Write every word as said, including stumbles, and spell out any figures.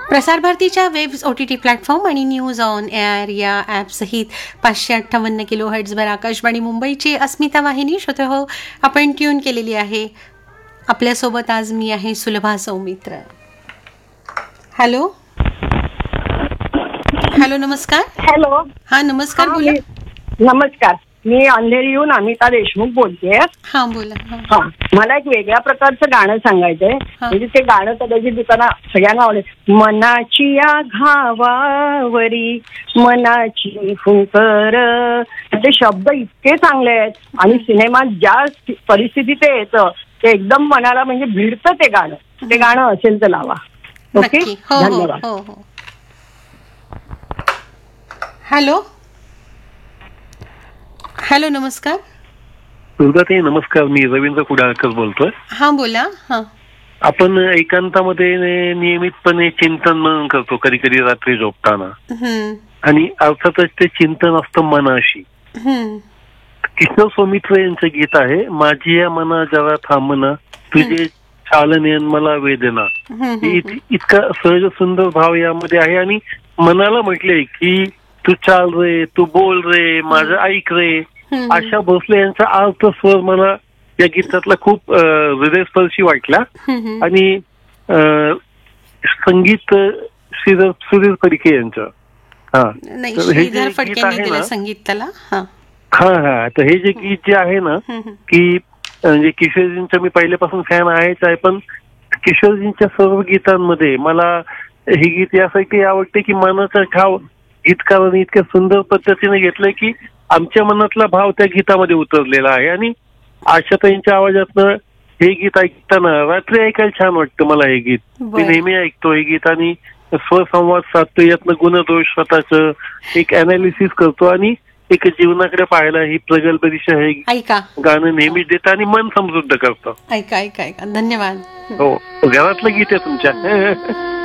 प्रसार भारतीच्या web O T T platform आणि न्यूज ऑन एअर या ॲपसहित पाचशे अठ्ठावन्न किलो हर्ट्झवर आकाशवाणी मुंबईची अस्मिता वाहिनी श्रोते हो आपण ट्यून केलेली आहे. आपल्यासोबत आज मी आहे सुलभा सौमित्र. हॅलो हॅलो नमस्कार. हॅलो. हा नमस्कार. बोला. नमस्कार, मी अंधेरीहून अमिता देशमुख बोलते. हा बोला. हा, मला एक वेगळ्या प्रकारचं गाणं सांगायचंय. म्हणजे ते गाणं कदाचित दुकाना सगळ्यांना आवडेल. मनाची या घावावरी मनाची फुंकर. ते शब्द इतके चांगले आहेत आणि सिनेमात ज्या परिस्थितीत ते येतं ते एकदम मनाला म्हणजे भिडतं ते गाणं. ते गाणं असेल तर लावा. ओके, धन्यवाद. हो हो. हॅलो हॅलो नमस्कार. दुर्गाताई नमस्कार, मी रवींद्र कुडाळकर बोलतोय. हा बोला. हा, आपण एकांतामध्ये नियमितपणे चिंतन मनन करतो कधी कधी रात्री झोपताना, आणि अर्थातच ते चिंतन असतं मनाशी. किशोर सौमित्र यांचं गीत आहे, माझी या मना जरा थांबना तुझे चालनेन मला वेदना. इतका सहज सुंदर भाव यामध्ये आहे आणि मनाला म्हटले की तू चाल रे, तू बोल रे, माझं ऐक रे. आशा भोसले यांचा अर्थ स्वर मला या गीतातला खूप हृदयस्पर्शी वाटला. आणि संगीत श्रीधर सुधीर फडके यांचं. हा हे जे गीत आहे ना संगीत त्याला. हा हा तर हे जे गीत जे आहे ना की म्हणजे किशोरजींचं मी पहिल्यापासून फॅन आहेच आहे, पण किशोरजींच्या सर्व गीतांमध्ये मला हे गीत यासाठी आवडते की मनाचा घाव गीतकारांनी इतक्या सुंदर पद्धतीने घेतलंय की आमच्या मनातला भाव त्या गीतामध्ये उतरलेला आहे. आणि आशाताईंच्या आवाजातनं हे गीत ऐकताना रात्री ऐकायला छान वाटतं मला. हे गीत मी नेहमी ऐकतो हे गीत आणि स्वसंवाद साधतो, यातनं गुणदोष स्वतःचं एक अनालिसिस करतो आणि एक जीवनाकडे पाहायला ही प्रगल्भ दिशा हे गाणं नेहमी देतं आणि मन समृद्ध करतं. ऐका ऐका ऐका. धन्यवाद. हो, घरातलं गीत आहे तुमच्या.